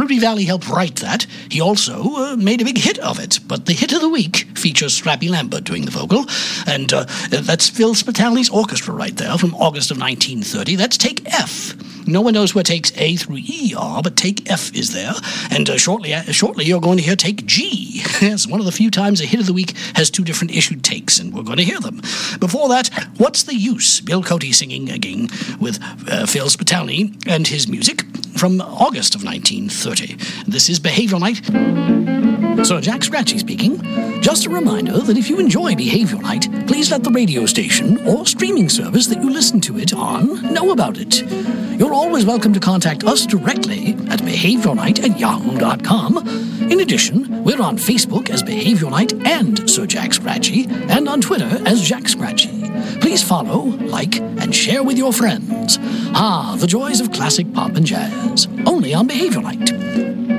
Henry Valley helped write that. He also made a big hit of it. But the hit of the week features Scrappy Lambert doing the vocal, and that's Phil Spitali's orchestra right there from August of 1930. That's take F. No one knows where takes A through E are, but take F is there. And shortly you're going to hear take G. Yes, one of the few times a hit of the week has two different issued takes, and we're going to hear them. Before that, What's the Use? Bill Coty singing again with Phil Spitali and his music from August of 1930. This is Behavioral Night. Sir Jack Scratchy speaking. Just a reminder that if you enjoy Behavioral Night, please let the radio station or streaming service that you listen to it on know about it. You're always welcome to contact us directly at behavioralnight@yahoo.com. In addition, we're on Facebook as Behavioral Night and Sir Jack Scratchy, and on Twitter as Jack Scratchy. Please follow, like, and share with your friends. The joys of classic pop and jazz. Only on Behavioral Night.